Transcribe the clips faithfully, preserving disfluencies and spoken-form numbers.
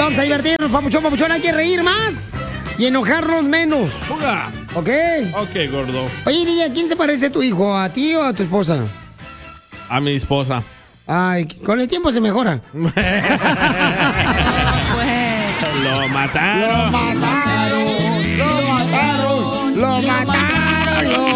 vamos a divertirnos, papuchón, papuchón. Hay que reír más y enojarnos menos. ¡Fuga! ¿Ok? Ok, gordo. Oye, Día, ¿a quién se parece tu hijo? ¿A ti o a tu esposa? A mi esposa. Ay, con el tiempo se mejora. Lo mataron. Lo mataron. Lo mataron. Lo mataron. Lo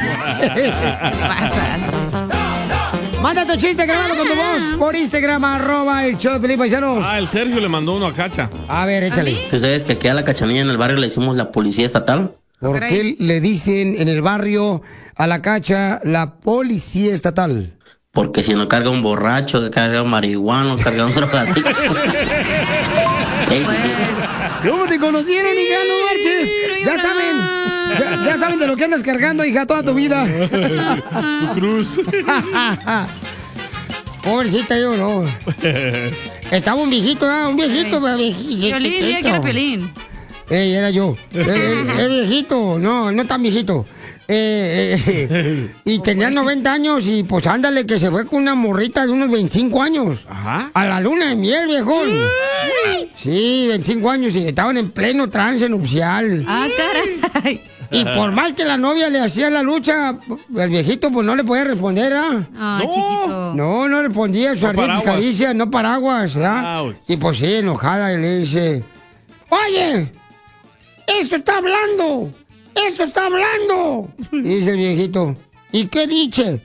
mataron. Manda tu chiste grabado con tu voz por Instagram, arroba el show de Pelín Paisanos. Ah, el Sergio le mandó uno a Cacha. A ver, échale. ¿Tú sabes que aquí a la Cachanilla en el barrio le decimos la policía estatal? ¿Por qué le dicen en el barrio a la Cacha la policía estatal? Porque si no carga un borracho, carga un marihuano, carga un drogadicto. ¿Cómo te conocieron, hija? No marches. Ya saben, ya, ya saben de lo que andas cargando, hija, toda tu vida. Tu cruz. Pobrecita, yo no. Estaba un viejito, ¿eh? Un viejito. Piolín, día que era Piolín. Ey, era yo. Es viejito, no, no tan viejito. Eh, eh, y tenía noventa años y pues ándale que se fue con una morrita de unos veinticinco años. Ajá. A la luna de miel, viejón. Sí, veinticinco años y estaban en pleno trance nupcial. Ah, caray. Y por mal que la novia le hacía la lucha, el viejito pues no le podía responder, ¿ah? Ah, No. chiquito. No, no respondía, sus No ardientes paraguas. caricias, no paraguas, ¿ah? Ouch. Y pues sí, enojada, y le dice, oye, esto está hablando, esto está hablando. Y dice el viejito, ¿y qué dice?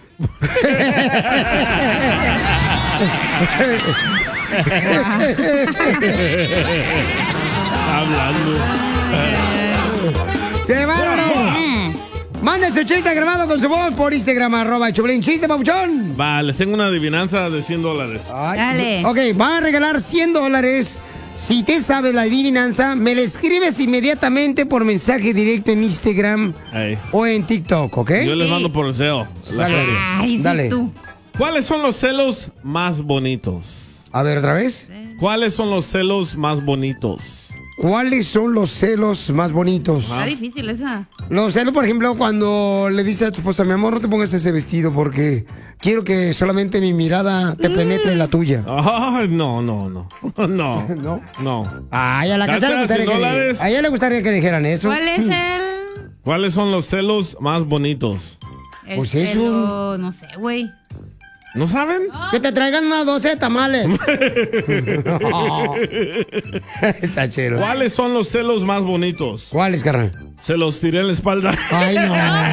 Hablando. ¡Qué bárbaro! Manden su chiste grabado con su voz por Instagram, arroba Choplin. ¿Chiste, papuchón? Va, les tengo una adivinanza de cien dólares. Ay, Dale. Ok, van a regalar cien dólares. Si te sabes la adivinanza, me la escribes inmediatamente por mensaje directo en Instagram Ey. o en TikTok, ¿ok? Yo les mando por deseo. La Dale. feria. Ay, sí, Dale. tú. ¿Cuáles son los celos más bonitos? A ver, otra vez. ¿Cuáles son los celos más bonitos? ¿Cuáles son los celos más bonitos? Está difícil esa. Los celos, por ejemplo, cuando le dices a tu esposa, mi amor, no te pongas ese vestido porque quiero que solamente mi mirada te penetre en la tuya. Ay, no, no, no. No. ¿No? No. Ay, a la Cacha, Cacha le gustaría cien que, dólares. a ella le gustaría que dijeran eso. ¿Cuál es el...? ¿Cuáles son los celos más bonitos? el Pues eso. celo? No sé, güey. ¿No saben? Que te traigan una doce de tamales. Está chido. ¿Cuáles son los celos más bonitos? ¿Cuáles, carnal? Se los tiré en la espalda. Ay, no.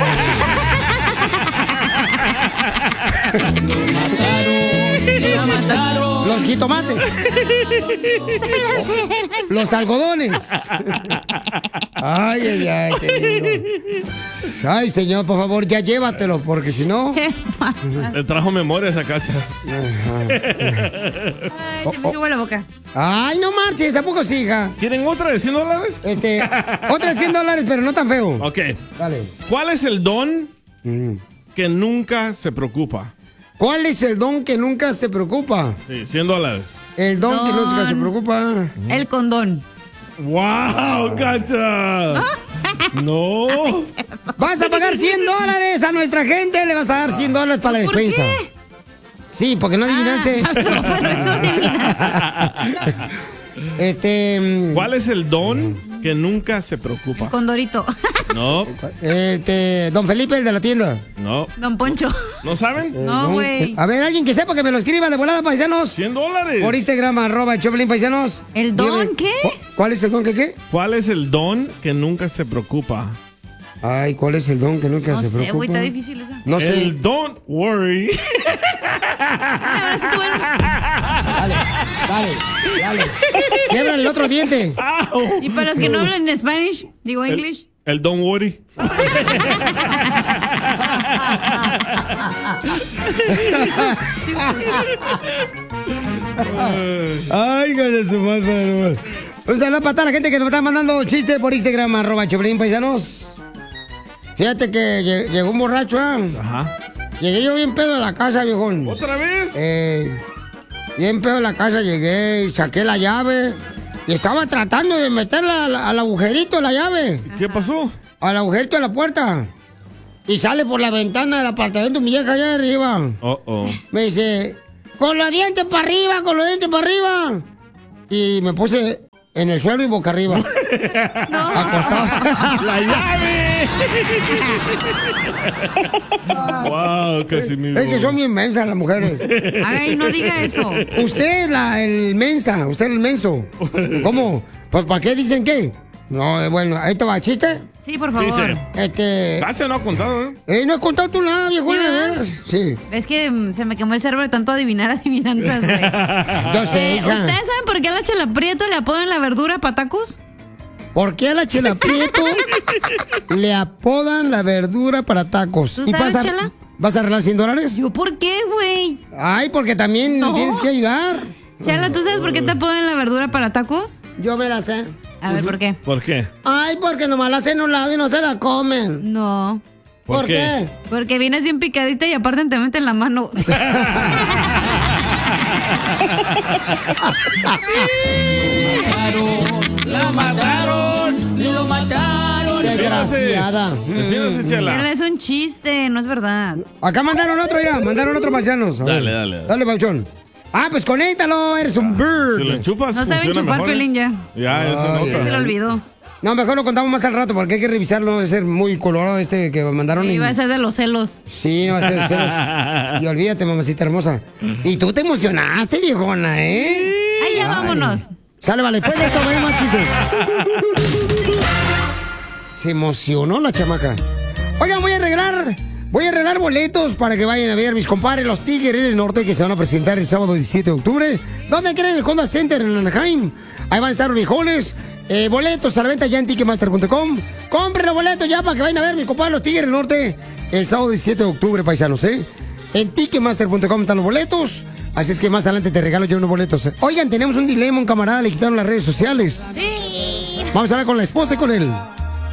¡La mataron! Los jitomates. Los algodones. Ay, ay, ay. Te digo. Ay, señor, por favor, ya llévatelo, porque si no. Le trajo memoria a esa Cacha. Ay, se me sube la boca. Ay, no marches, ¿a poco sí, hija? ¿Quieren otra de cien dólares? Este, otra de cien dólares, pero no tan feo. Ok. Dale. ¿Cuál es el don Mm. que nunca se preocupa? ¿Cuál es el don que nunca se preocupa? Sí, cien dólares. El don, que nunca Don. se preocupa. El condón. ¡Wow, Cacha! No. Vas a pagar cien dólares a nuestra gente, le vas a dar cien dólares para la ¿Por despensa. qué? Sí, porque no adivinaste. Ah, no, pero eso adivinaste. Este. mm, ¿Cuál es el don que nunca se preocupa? Condorito. No, Este. Don Felipe, el de la tienda. no. Don Poncho. ¿No saben? No, Don- güey. A ver, alguien que sepa que me lo escriba de volada, paisanos. cien dólares. Por Instagram, arroba Choplin Paisanos. ¿El don Dígame, qué? ¿cu- ¿Cuál es el don que qué? ¿Cuál es el don que nunca se preocupa? Ay, ¿cuál es el don que nunca No se sé, preocupa? güey, está difícil esa. No sé. El don't worry. Ahora sí tuvieron... Dale, dale, dale. Quiebra el otro diente. Au. Y para los que no hablan en Spanish, digo English. El don't worry. Ay, hija de su madre. Un saludo para toda la gente que nos está mandando chistes por Instagram, arroba Choplin Paisanos. Fíjate que lle- llegó un borracho, ¿ah? Ajá. Llegué yo bien pedo a la casa, viejón. ¿Otra vez? Eh, bien pedo a la casa llegué y saqué la llave. Y estaba tratando de meterla al, al agujerito de la llave. ¿Qué pasó? Al agujerito de la puerta. Y sale por la ventana del apartamento mi vieja allá arriba. Oh, oh. Me dice, con los dientes para arriba, con los dientes para arriba. y me puse en el suelo y boca arriba. No. Acostado. ¡La llave! ¡Wow, Casimiro! Es que son bien mensas las mujeres. Ay, no diga eso. Usted es la, el mensa, usted es el menso. ¿Cómo? Pues ¿para qué dicen qué? No, bueno, ahí te va, ¿chiste? Sí, por favor. Sí, Este... Casi no ha contado, ¿eh? Eh, no has contado tú nada, viejo. ¿Sí, verdad? Sí. Es que mm, se me quemó el cerebro de tanto adivinar adivinanzas, güey. Yo sé, Eh, hija. ¿Ustedes saben por qué a la Chela Prieto le apodan la verdura patacos? ¿Por qué a la Chela Prieto le apodan la verdura para tacos? ¿Tú sabes, vas a, Chela? ¿Vas a arreglar cien dólares? ¿Yo por qué, güey? Ay, porque también No. tienes que ayudar. Chela, ¿tú sabes por qué te apodan la verdura para tacos? Yo me la sé. A ver, ¿por qué? ¿Por qué? Ay, porque nomás la hacen a un lado y no se la comen. No. ¿Por ¿Por, qué? qué? Porque vienes bien picadita y aparte te meten la mano. La mataron, lo mataron. Desgraciada. Defiéndase, Chela. Chela, es un chiste, no es verdad. Acá mandaron otro ya, mandaron otro paisanos. A ver. Dale, dale. Dale, Pauchón. Ah, pues conéctalo, eres un bird. Si lo enchufas, No sabe funciona enchufar, mejor, ¿eh? Piolín, ya. Ya, eso Ay, nota. Se lo olvidó. No, mejor lo contamos más al rato porque hay que revisarlo. Debe ser muy colorado este que mandaron. Iba y- a ser de los celos. Sí, no va a ser celos. Y olvídate, mamacita hermosa. Y tú te emocionaste, viejona, ¿eh? Ay, ya vámonos. Sale, vale, después de esto, vaya más chistes. Se emocionó la chamaca. Oigan, voy a arreglar, voy a arreglar boletos para que vayan a ver mis compadres, los Tigres del Norte, que se van a presentar el sábado diecisiete de octubre. ¿Dónde creen? El Honda Center en Anaheim. Ahí van a estar los viejones. Eh, boletos a la venta ya en ticketmaster punto com. Compren los boletos ya para que vayan a ver mis compadres, los Tigres del Norte, el sábado diecisiete de octubre, paisanos, ¿eh? En ticketmaster punto com están los boletos. Así es que más adelante te regalo yo unos boletos. Oigan, tenemos un dilema, un camarada le quitaron las redes sociales. Vamos a hablar con la esposa y con él.